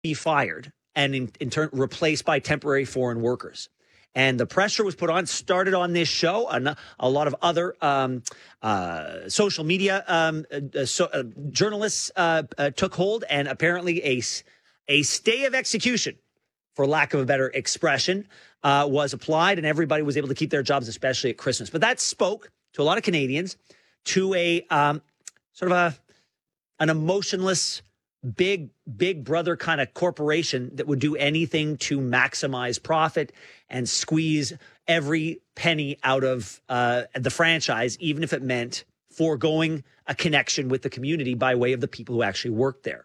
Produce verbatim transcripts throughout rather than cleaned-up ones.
be fired and in, in turn replaced by temporary foreign workers. And the pressure was put on, started on this show, and a lot of other um, uh, social media um, uh, so, uh, journalists uh, uh, took hold, and apparently a, a stay of execution, for lack of a better expression, uh, was applied, and everybody was able to keep their jobs, especially at Christmas. But that spoke to a lot of Canadians, to a um, sort of a an emotionless, big, big brother kind of corporation that would do anything to maximize profit and squeeze every penny out of uh, the franchise, even if it meant foregoing a connection with the community by way of the people who actually worked there.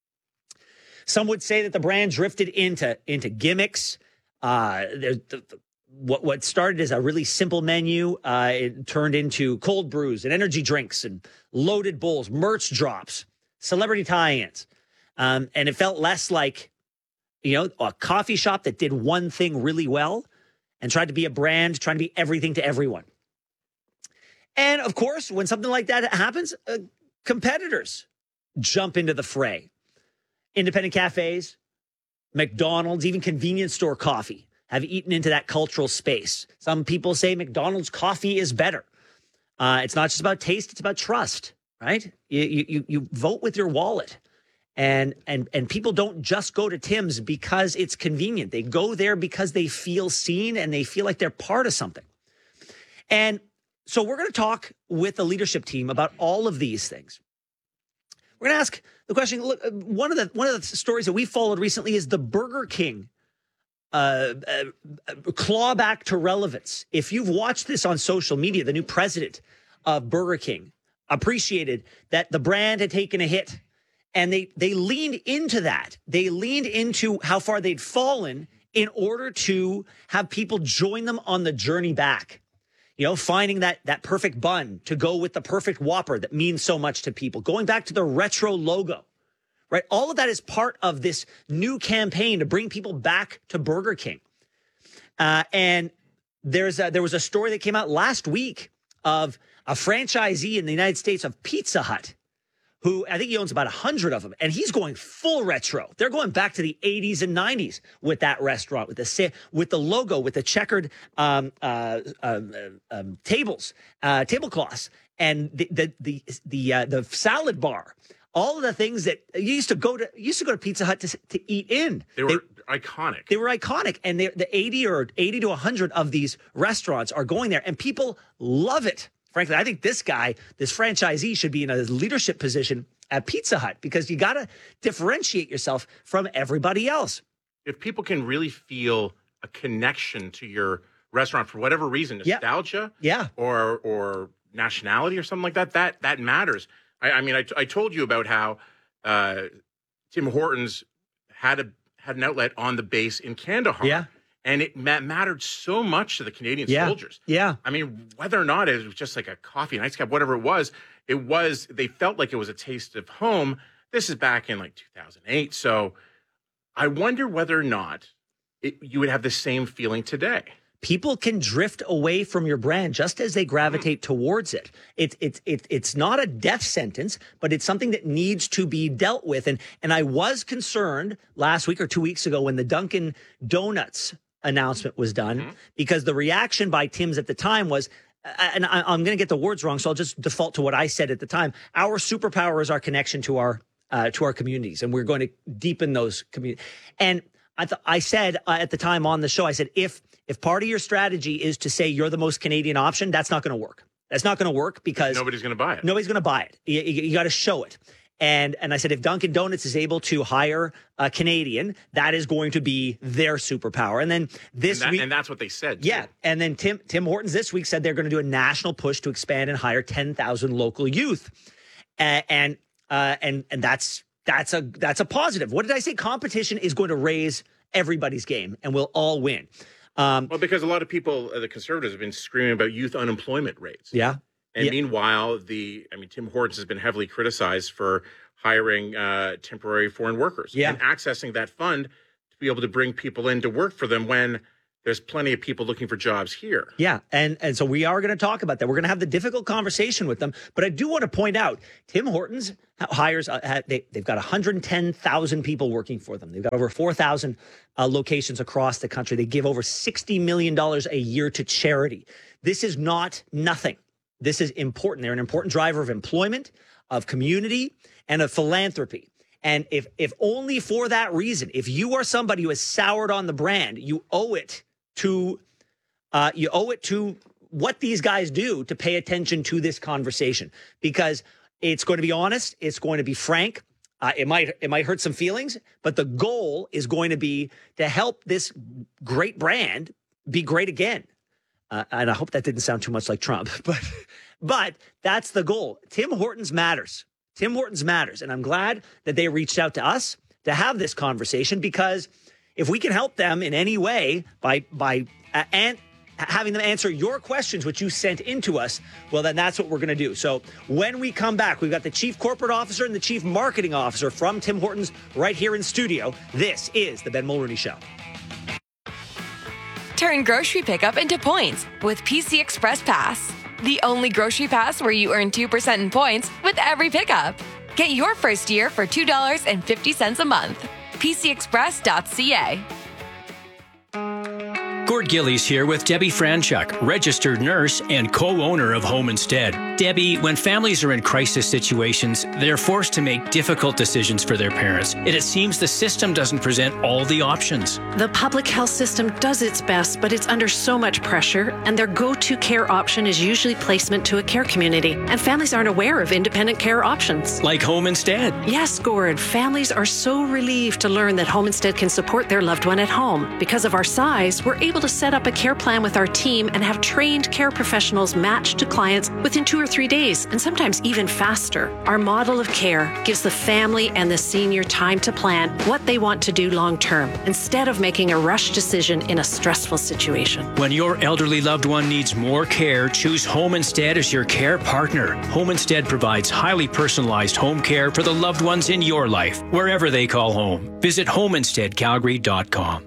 Some would say that the brand drifted into, into gimmicks. Uh, the, the, what, what started as a really simple menu, uh, it turned into cold brews and energy drinks and loaded bowls, merch drops, celebrity tie-ins. Um, and it felt less like, you know, a coffee shop that did one thing really well and tried to be a brand, trying to be everything to everyone. And of course, when something like that happens, uh, competitors jump into the fray. Independent cafes, McDonald's, even convenience store coffee have eaten into that cultural space. Some people say McDonald's coffee is better. Uh, it's not just about taste, it's about trust, right? You, you, you vote with your wallet. And, and, and people don't just go to Tim's because it's convenient. They go there because they feel seen and they feel like they're part of something. And so we're going to talk with the leadership team about all of these things. We're going to ask the question. Look, one of the one of the stories that we followed recently is the Burger King uh, uh, claw back to relevance. If you've watched this on social media, the new president of Burger King appreciated that the brand had taken a hit, and they they leaned into that. They leaned into how far they'd fallen in order to have people join them on the journey back. You know, finding that that perfect bun to go with the perfect Whopper that means so much to people. Going back to the retro logo, right? All of that is part of this new campaign to bring people back to Burger King. Uh, and there's a, there was a story that came out last week of a franchisee in the United States of Pizza Hut, who I think he owns about a hundred of them, and he's going full retro. They're going back to the eighties and nineties with that restaurant, with the with the logo, with the checkered um, uh, um, um, tables, uh, tablecloths, and the the the the, uh, the salad bar. All of the things that you used to go to you used to go to Pizza Hut to to eat in. They were they, iconic. They were iconic, and they, the eighty or eighty to a hundred of these restaurants are going there, and people love it. Frankly, I think this guy, this franchisee, should be in a leadership position at Pizza Hut because you got to differentiate yourself from everybody else. If people can really feel a connection to your restaurant for whatever reason, nostalgia, yeah, yeah. or or nationality or something like that, that that matters. I, I mean, I, I told you about how uh, Tim Hortons had a had an outlet on the base in Kandahar. Yeah. And it ma- mattered so much to the Canadian yeah. soldiers. Yeah. I mean, whether or not it was just like a coffee, an ice cap, whatever it was, it was, they felt like it was a taste of home. This is back in like two thousand eight. So I wonder whether or not it, you would have the same feeling today. People can drift away from your brand just as they gravitate mm-hmm. towards it. It's it's it, it's not a death sentence, but it's something that needs to be dealt with. And and I was concerned last week or two weeks ago when the Dunkin' Donuts announcement was done, mm-hmm. because the reaction by Tim's at the time was, and I, I'm going to get the words wrong, so I'll just default to what I said at the time. Our superpower is our connection to our uh, to our communities, and we're going to deepen those communities. And I th- I said uh, at the time on the show, I said, if if part of your strategy is to say you're the most Canadian option, that's not going to work. That's not going to work because nobody's going to buy it. Nobody's going to buy it. You, you, you got to show it. And and I said, if Dunkin' Donuts is able to hire a Canadian, that is going to be their superpower. And then this and that, week, and that's what they said. Too. Yeah. And then Tim Tim Hortons this week said they're going to do a national push to expand and hire ten thousand local youth, uh, and uh, and and that's that's a that's a positive. What did I say? Competition is going to raise everybody's game, and we'll all win. Um, well, because a lot of people, uh, the Conservatives, have been screaming about youth unemployment rates. Yeah. And yeah. meanwhile, the I mean, Tim Hortons has been heavily criticized for hiring uh, temporary foreign workers yeah. and accessing that fund to be able to bring people in to work for them when there's plenty of people looking for jobs here. Yeah, and, and so we are going to talk about that. We're going to have the difficult conversation with them. But I do want to point out, Tim Hortons hires, uh, they, they've got one hundred ten thousand people working for them. They've got over four thousand uh, locations across the country. They give over sixty million dollars a year to charity. This is not nothing. This is important. They're an important driver of employment, of community, and of philanthropy. And if if only for that reason, if you are somebody who has soured on the brand, you owe it to uh, you owe it to what these guys do to pay attention to this conversation, because it's going to be honest, it's going to be frank. Uh, it might it might hurt some feelings, but the goal is going to be to help this great brand be great again. Uh, and I hope that didn't sound too much like Trump, but but that's the goal. Tim Hortons matters. Tim Hortons matters, and I'm glad that they reached out to us to have this conversation, because if we can help them in any way by by uh, and having them answer your questions, which you sent into us, well, then that's what we're going to do. So when we come back, we've got the Chief Corporate Officer and the Chief Marketing Officer from Tim Hortons right here in studio. This is the Ben Mulroney Show. Turn grocery pickup into points with P C Express Pass. The only grocery pass where you earn two percent in points with every pickup. Get your first year for two dollars and fifty cents a month. P C express dot c a. Gord Gillies here with Debbie Franchuk, registered nurse and co-owner of Home Instead. Debbie, when families are in crisis situations, they're forced to make difficult decisions for their parents, and it seems the system doesn't present all the options. The public health system does its best, but it's under so much pressure, and their go-to care option is usually placement to a care community, and families aren't aware of independent care options. Like Home Instead. Yes, Gord. Families are so relieved to learn that Home Instead can support their loved one at home. Because of our size, we're able to set up a care plan with our team and have trained care professionals matched to clients within two or three days, and sometimes even faster. Our model of care gives the family and the senior time to plan what they want to do long term, instead of making a rush decision in a stressful situation. When your elderly loved one needs more care, choose Home Instead as your care partner. Home Instead provides highly personalized home care for the loved ones in your life, wherever they call home. Visit home instead calgary dot com.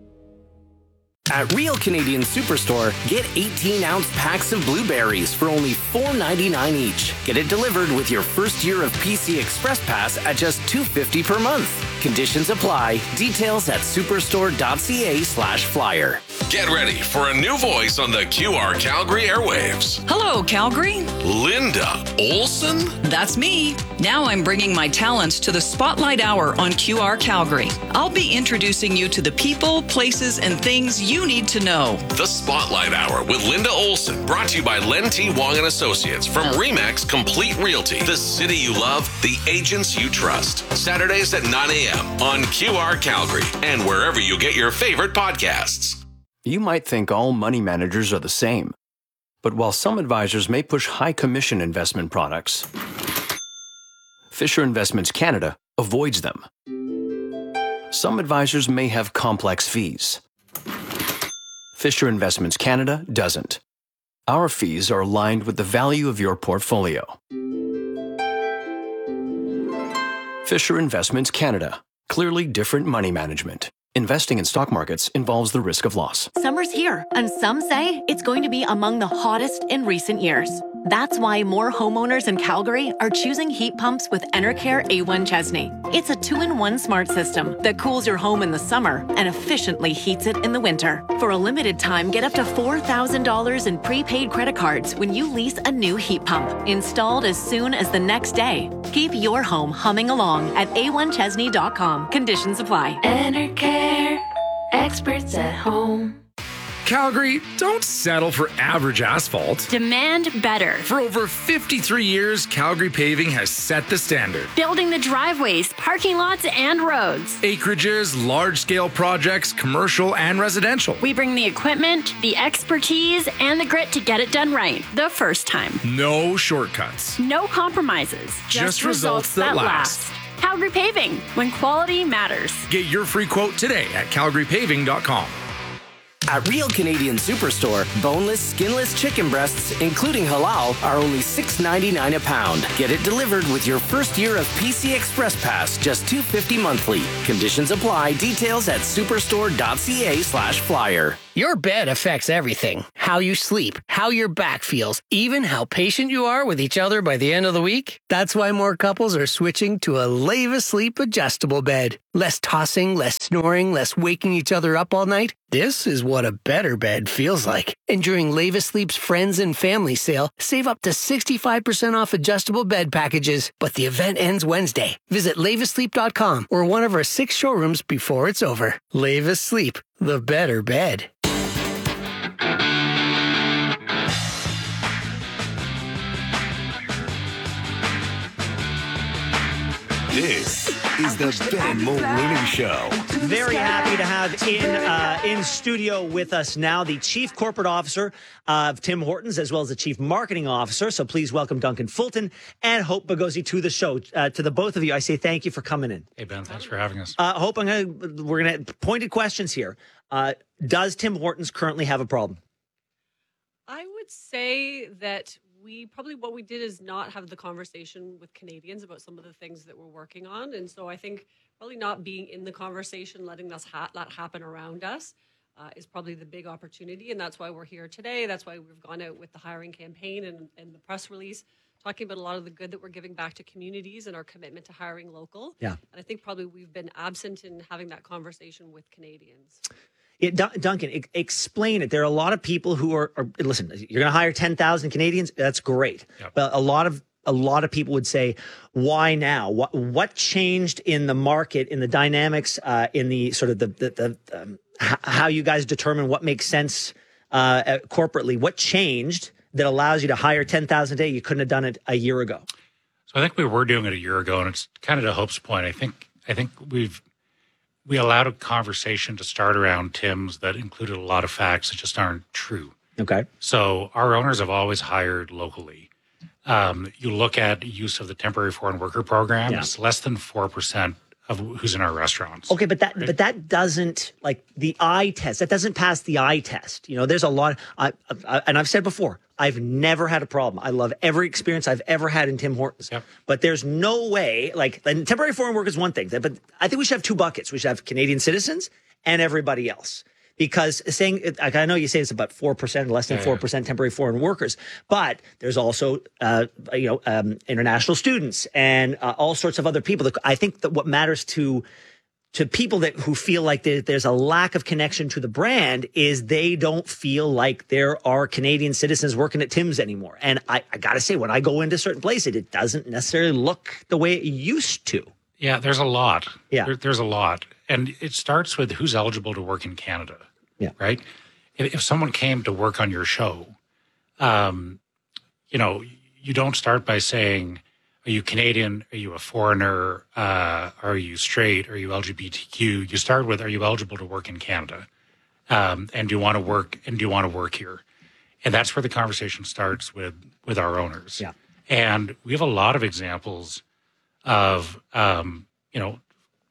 At Real Canadian Superstore, get eighteen-ounce packs of blueberries for only four ninety-nine each. Get it delivered with your first year of P C Express Pass at just two fifty per month. Conditions apply. Details at superstore dot c a slash flyer. Get ready for a new voice on the Q R Calgary airwaves. Hello, Calgary. Linda Olson? That's me. Now I'm bringing my talents to the Spotlight Hour on Q R Calgary. I'll be introducing you to the people, places, and things you need to know. The Spotlight Hour with Linda Olson, brought to you by Len T. Wong and Associates from Remax Complete Realty. The city you love, the agents you trust. Saturdays at nine a.m. on Q R Calgary and wherever you get your favorite podcasts. You might think all money managers are the same. But while some advisors may push high commission investment products, Fisher Investments Canada avoids them. Some advisors may have complex fees. Fisher Investments Canada doesn't. Our fees are aligned with the value of your portfolio. Fisher Investments Canada. Clearly different money management. Investing in stock markets involves the risk of loss. Summer's here, and some say it's going to be among the hottest in recent years. That's why more homeowners in Calgary are choosing heat pumps with Enercare A one Chesney. It's a two-in-one smart system that cools your home in the summer and efficiently heats it in the winter. For a limited time, get up to four thousand dollars in prepaid credit cards when you lease a new heat pump, installed as soon as the next day. Keep your home humming along at a one chesney dot com. Conditions apply. Enercare, experts at home. Calgary, don't settle for average asphalt. Demand better. For over fifty-three years, Calgary Paving has set the standard. Building the driveways, parking lots, and roads. Acreages, large-scale projects, commercial and residential. We bring the equipment, the expertise, and the grit to get it done right the first time. No shortcuts. No compromises. Just, Just results, results that, that last. last. Calgary Paving, when quality matters. Get your free quote today at calgary paving dot com. At Real Canadian Superstore, boneless, skinless chicken breasts, including halal, are only six ninety-nine a pound. Get it delivered with your first year of P C Express Pass, just two fifty monthly. Conditions apply. Details at superstore dot c a slash flyer. Your bed affects everything. How you sleep, how your back feels, even how patient you are with each other by the end of the week. That's why more couples are switching to a Leva Sleep adjustable bed. Less tossing, less snoring, less waking each other up all night. This is what a better bed feels like. And during Leva Sleep's Friends and Family Sale, save up to sixty-five percent off adjustable bed packages. But the event ends Wednesday. Visit leva sleep dot com or one of our six showrooms before it's over. Leva Sleep, the better bed. This is the Ben Mulroney Show. Very happy to have in uh, in studio with us now the Chief Corporate Officer of Tim Hortons, as well as the Chief Marketing Officer. So please welcome Duncan Fulton and Hope Bagosi to the show. Uh, to the both of you, I say thank you for coming in. Hey, Ben, thanks for having us. Uh, Hope, I'm gonna, we're going to pointed questions here. Uh, does Tim Hortons currently have a problem? I would say that we probably what we did is not have the conversation with Canadians about some of the things that we're working on. And so I think probably not being in the conversation, letting us ha- that happen around us uh, is probably the big opportunity. And that's why we're here today. That's why we've gone out with the hiring campaign and, and the press release, talking about a lot of the good that we're giving back to communities and our commitment to hiring local. Yeah. And I think probably we've been absent in having that conversation with Canadians. Yeah, Dun- Duncan, e- explain it. There are a lot of people who are, are listen, you're going to hire ten thousand Canadians. That's great. Yep. But a lot of a lot of people would say, why now? What what changed in the market, in the dynamics, uh, in the sort of the, the, the um, h- how you guys determine what makes sense uh, corporately? What changed that allows you to hire ten thousand a day? You couldn't have done it a year ago. So I think we were doing it a year ago, and it's kind of to Hope's point. I think I think we've we allowed a conversation to start around Tim's that included a lot of facts that just aren't true. Okay. So our owners have always hired locally. Um, you look at use of the temporary foreign worker program, Yeah. it's less than four percent of who's in our restaurants. Okay, but that but that doesn't, like, the eye test. That doesn't pass the eye test. You know, there's a lot. I, I, and I've said before, I've never had a problem. I love every experience I've ever had in Tim Hortons. Yep. But there's no way, like, and temporary foreign work is one thing, but I think we should have two buckets. We should have Canadian citizens and everybody else. Because saying, like, I know you say it's about four percent, less than Yeah, four percent temporary foreign workers, but there's also, uh, you know, um, international students and uh, all sorts of other people. That I think that what matters to to people that who feel like there, there's a lack of connection to the brand is they don't feel like there are Canadian citizens working at Tim's anymore. And I, I got to say, when I go into certain places, it doesn't necessarily look the way it used to. Yeah, there's a lot. Yeah. There, there's a lot. And it starts with who's eligible to work in Canada. Yeah. Right? If, if someone came to work on your show, um, you know, you don't start by saying, are you Canadian? Are you a foreigner? Uh, are you straight? Are you L G B T Q? You start with, are you eligible to work in Canada? Um, and do you want to work, and do you want to work here? And that's where the conversation starts with, with our owners. Yeah. And we have a lot of examples of, um, you know,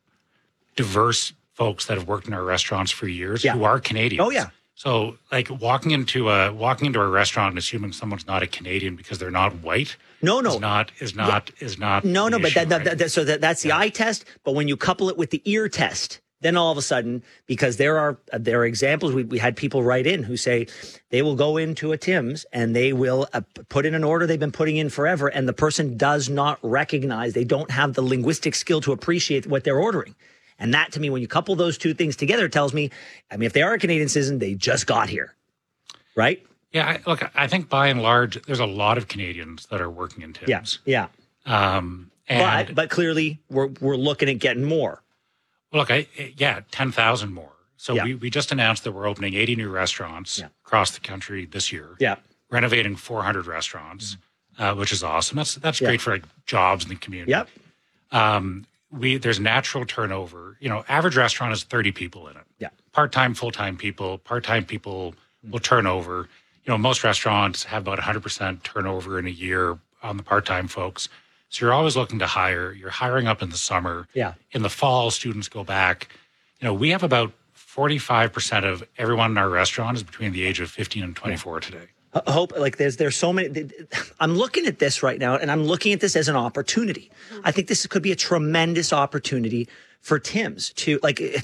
diverse folks that have worked in our restaurants for years Yeah. who are Canadians. Oh, yeah. So, like walking into a walking into a restaurant and assuming someone's not a Canadian because they're not white, No, no. is not is not is not No, no, the but issue, that, that, right? that- that- so that, that's the eye test. But when you couple it with the ear test, then all of a sudden, because there are there are examples, we, we had people write in who say they will go into a Tim's and they will uh, put in an order they've been putting in forever, and the person does not recognize, they don't have the linguistic skill to appreciate what they're ordering. And that, to me, when you couple those two things together, tells me, I mean, if they are a Canadian citizen, they just got here, right? Yeah, I, look, I think by and large, there's a lot of Canadians that are working in Tim's. Yeah, yeah. Um, and but but clearly, we're we're looking at getting more. Look, I yeah, ten thousand more. So Yeah. we, we just announced that we're opening eighty new restaurants Yeah. across the country this year. Yeah. Renovating four hundred restaurants, uh, which is awesome. That's that's Yeah. great for like, jobs in the community. Yep. Um, we there's natural turnover. You know, average restaurant has thirty people in it. Yeah. Part-time, full-time people. Part-time people will turn over. You know, most restaurants have about one hundred percent turnover in a year on the part-time folks. So you're always looking to hire. You're hiring up in the summer. Yeah. In the fall, students go back. You know, we have about forty-five percent of everyone in our restaurant is between the age of fifteen and twenty-four today. I hope, like, there's there's so many. I'm looking at this right now, and I'm looking at this as an opportunity. I think this could be a tremendous opportunity for Tim's to, like,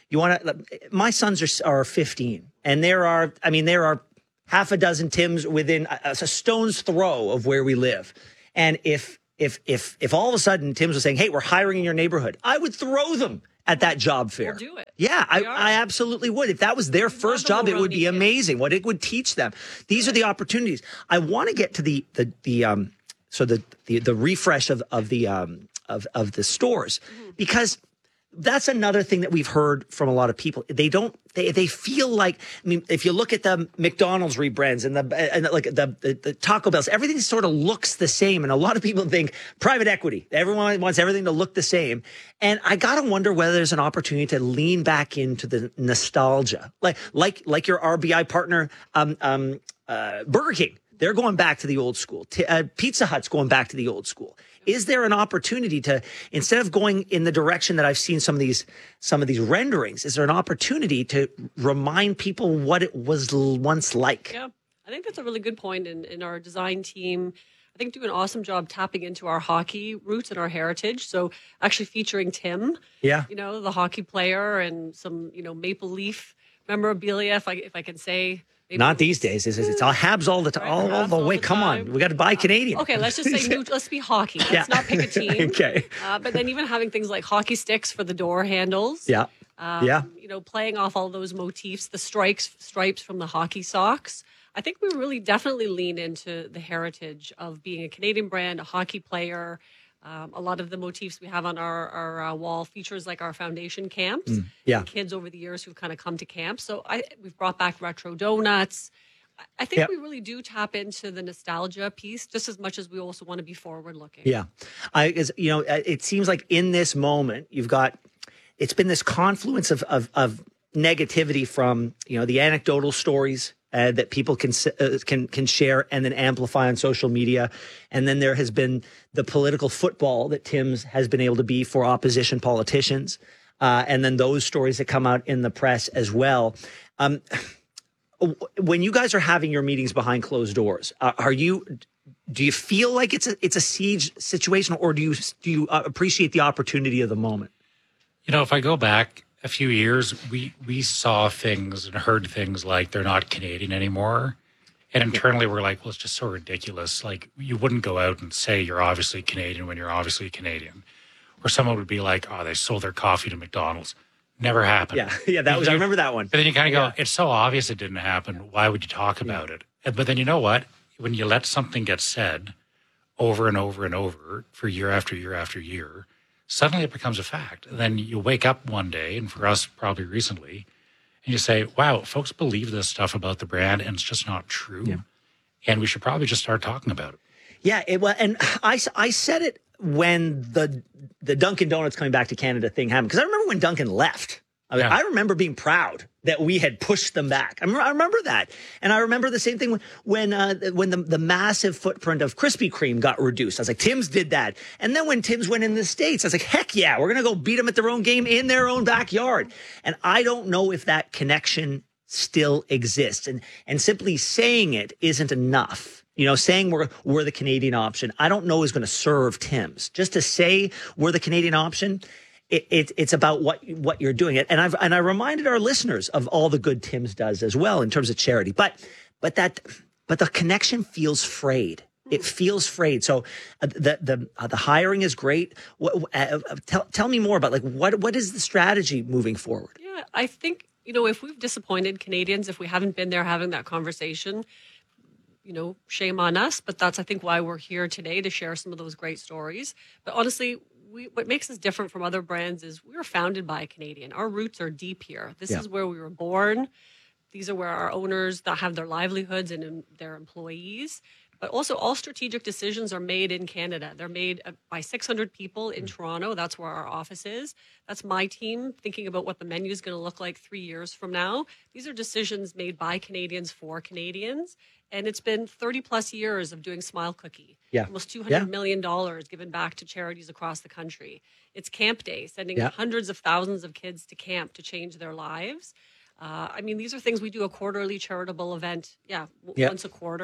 You want to, my sons are, are fifteen, and there are, I mean, there are half a dozen Tims within a, a stone's throw of where we live. And if, if, if, if all of a sudden Tim's was saying, hey, we're hiring in your neighborhood, I would throw them at that job fair. We'll do it. Yeah, I, I absolutely would. If that was their first job, it would be amazing. What it would teach them. These are the opportunities. I want to get to the, the, the, um, so the, the, the refresh of, of the, um, of, of the stores, because that's another thing that we've heard from a lot of people. They don't, they, they feel like, I mean, if you look at the McDonald's rebrands and the, and like the, the, the Taco Bells, everything sort of looks the same. And a lot of people think private equity, everyone wants everything to look the same. And I got to wonder whether there's an opportunity to lean back into the nostalgia, like, like, like your R B I partner, um, um, uh, Burger King. They're going back to the old school. T- uh, Pizza Hut's going back to the old school. Is there an opportunity to, instead of going in the direction that I've seen some of these, some of these renderings, is there an opportunity to remind people what it was l- once like? Yeah, I think that's a really good point. In, in our design team, I think do an awesome job tapping into our hockey roots and our heritage. So actually featuring Tim, yeah, you know, the hockey player, and some, you know, Maple Leaf memorabilia, if I if I can say. Maybe. Not these days. It's, it's all Habs all the time, all, all the way. Come on, we got to buy Canadian. Okay, let's just say, new, let's be hockey. Let's yeah. not pick a team. Okay. Uh, but then even having things like hockey sticks for the door handles. Yeah. Um, yeah. You know, playing off all those motifs, the strikes, stripes from the hockey socks. I think we really definitely lean into the heritage of being a Canadian brand, a hockey player. Um, a lot of the motifs we have on our, our uh, wall features like our foundation camps. Mm, yeah. Kids over the years who've kind of come to camp. So I we've brought back retro donuts. I think yep. we really do tap into the nostalgia piece just as much as we also want to be forward looking. Yeah. I, is, you know, it seems like in this moment, you've got, it's been this confluence of, of, of negativity from, you know, the anecdotal stories uh, that people can, uh, can, can share and then amplify on social media. And then there has been the political football that Tim's has been able to be for opposition politicians. Uh, and then those stories that come out in the press as well. Um, When you guys are having your meetings behind closed doors, uh, are you? Do you feel like it's a it's a siege situation, or do you do you uh, appreciate the opportunity of the moment? You know, if I go back a few years, we we saw things and heard things like they're not Canadian anymore, and internally we're like, well, it's just so ridiculous. Like, you wouldn't go out and say you're obviously Canadian when you're obviously Canadian, or someone would be like, oh, they sold their coffee to McDonald's. Never happened. Yeah, yeah, that was. I remember that one. But then you kind of go, yeah. it's so obvious it didn't happen. Why would you talk about yeah. it? But then you know what? When you let something get said over and over and over for year after year after year, suddenly it becomes a fact. And then you wake up one day, and for us, probably recently, and you say, wow, folks believe this stuff about the brand, and it's just not true. Yeah. And we should probably just start talking about it. Yeah, it, well, and I, I said it when the the Dunkin' Donuts coming back to Canada thing happened, because I remember when Dunkin' left. I, mean, yeah. I remember being proud that we had pushed them back. I remember, I remember that, and I remember the same thing when when uh, when the, the massive footprint of Krispy Kreme got reduced. I was like, Tim's did that, and then when Tim's went in the States, I was like, heck yeah, we're gonna go beat them at their own game in their own backyard. And I don't know if that connection still exists, and and simply saying it isn't enough. You know, saying we're we're the Canadian option, I don't know is going to serve Tim's. Just to say we're the Canadian option, it, it, it's about what what you're doing. And I've and I reminded our listeners of all the good Tim's does as well in terms of charity. But but that but the connection feels frayed. It feels frayed. So uh, the the uh, the hiring is great. What, uh, tell tell me more about like what what is the strategy moving forward? Yeah, I think you know if we've disappointed Canadians, if we haven't been there having that conversation. You know, shame on us, but that's, I think, why we're here today to share some of those great stories. But honestly, we, what makes us different from other brands is we were founded by a Canadian. Our roots are deep here. This yeah. is where we were born. These are where our owners that have their livelihoods and in their employees. But also all strategic decisions are made in Canada. They're made by six hundred people in mm-hmm. Toronto. That's where our office is. That's my team thinking about what the menu is going to look like three years from now. These are decisions made by Canadians for Canadians. And it's been thirty plus years of doing Smile Cookie. Yeah. Almost two hundred yeah. million dollars given back to charities across the country. It's Camp Day, sending yeah. hundreds of thousands of kids to camp to change their lives. Uh, I mean, these are things we do a quarterly charitable event. Yeah, w- yeah. once a quarter.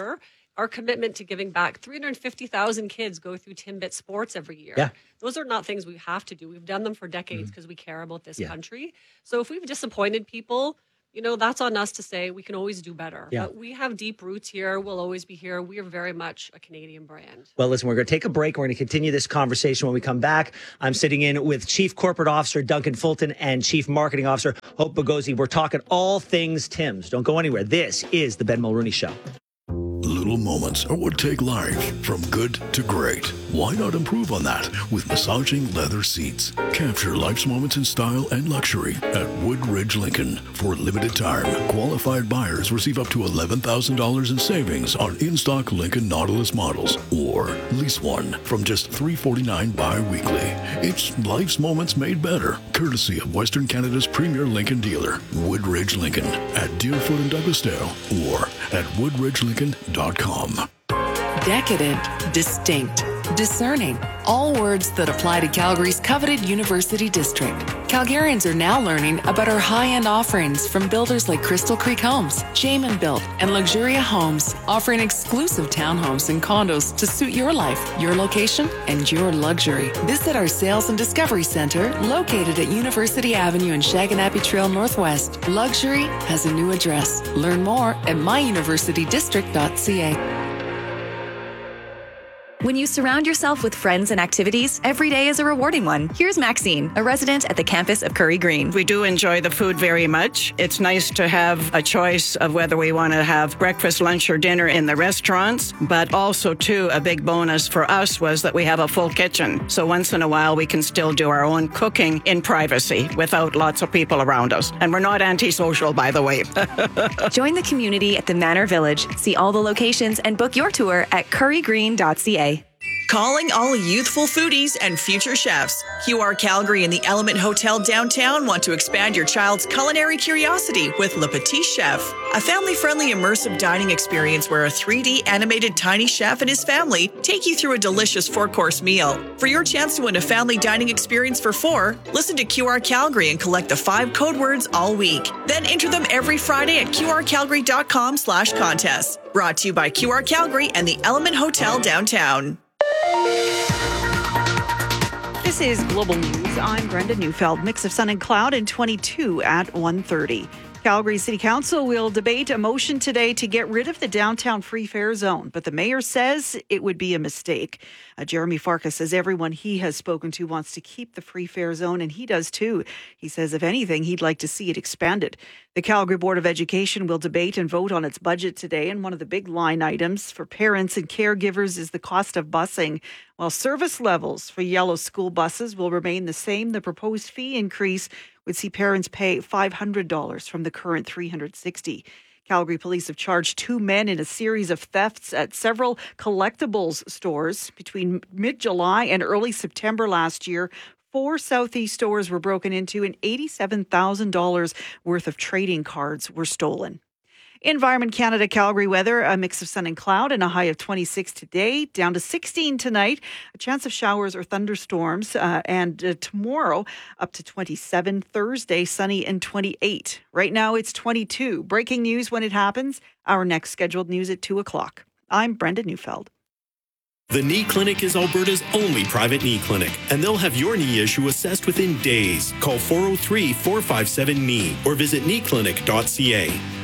our commitment to giving back. three hundred fifty thousand kids go through Timbit Sports every year. Yeah. Those are not things we have to do. We've done them for decades because mm. we care about this yeah. country. So if we've disappointed people, you know, that's on us to say we can always do better. Yeah. But we have deep roots here. We'll always be here. We are very much a Canadian brand. Well, listen, we're going to take a break. We're going to continue this conversation when we come back. I'm sitting in with Chief Corporate Officer Duncan Fulton and Chief Marketing Officer Hope Bagozzi. We're talking all things Tim's. Don't go anywhere. This is the Ben Mulrooney Show. Little moments are what take life from good to great. Why not improve on that with massaging leather seats? Capture life's moments in style and luxury at Woodridge Lincoln. For a limited time, qualified buyers receive up to eleven thousand dollars in savings on in-stock Lincoln Nautilus models, or lease one from just three hundred forty-nine dollars bi-weekly. It's life's moments made better, courtesy of Western Canada's premier Lincoln dealer, Woodridge Lincoln, at Deerfoot and Douglasdale, or at woodridge lincoln dot com. Decadent, distinct, discerning. All words that apply to Calgary's coveted University District. Calgarians are now learning about our high-end offerings from builders like Crystal Creek Homes, Jamin Built, and Luxuria Homes, offering exclusive townhomes and condos to suit your life, your location, and your luxury. Visit our Sales and Discovery Center, located at University Avenue and Shaganappi Trail Northwest. Luxury has a new address. Learn more at my university district dot c a. When you surround yourself with friends and activities, every day is a rewarding one. Here's Maxine, a resident at the campus of Curry Green. We do enjoy the food very much. It's nice to have a choice of whether we want to have breakfast, lunch, or dinner in the restaurants, but also, too, a big bonus for us was that we have a full kitchen. So once in a while, we can still do our own cooking in privacy without lots of people around us. And we're not antisocial, by the way. Join the community at the Manor Village. See all the locations and book your tour at curry green dot c a. Calling all youthful foodies and future chefs. Q R Calgary and the Element Hotel downtown want to expand your child's culinary curiosity with Le Petit Chef, a family-friendly immersive dining experience where a three D animated tiny chef and his family take you through a delicious four-course meal. For your chance to win a family dining experience for four, listen to Q R Calgary and collect the five code words all week. Then enter them every Friday at q r calgary dot com slash contest. Brought to you by Q R Calgary and the Element Hotel downtown. This is Global News. I'm Brenda Neufeld. Mix of sun and cloud and twenty-two at one thirty. Calgary City Council will debate a motion today to get rid of the downtown free fare zone, but the mayor says it would be a mistake. Uh, Jeremy Farkas says everyone he has spoken to wants to keep the free fare zone, and he does too. He says, if anything, he'd like to see it expanded. The Calgary Board of Education will debate and vote on its budget today, and one of the big line items for parents and caregivers is the cost of busing. While service levels for yellow school buses will remain the same, the proposed fee increase would see parents pay five hundred dollars from the current three hundred sixty dollars. Calgary police have charged two men in a series of thefts at several collectibles stores between mid-July and early September last year. Four Southeast stores were broken into and eighty-seven thousand dollars worth of trading cards were stolen. Environment Canada Calgary weather, a mix of sun and cloud and a high of twenty-six today, down to sixteen tonight, a chance of showers or thunderstorms, uh, and uh, tomorrow up to twenty-seven, Thursday sunny and twenty-eight. Right now it's twenty-two. Breaking news when it happens, our next scheduled news at two o'clock. I'm Brenda Neufeld. The Knee Clinic is Alberta's only private knee clinic, and they'll have your knee issue assessed within days. Call four oh three, four five seven, K N E E or visit knee clinic dot c a.